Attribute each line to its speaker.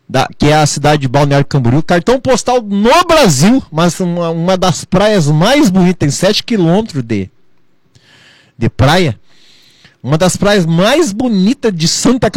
Speaker 1: que é a cidade de Balneário Camboriú, cartão postal no Brasil, mas uma das praias mais bonitas, tem 7 quilômetros de praia, uma das praias mais bonitas de Santa Catarina.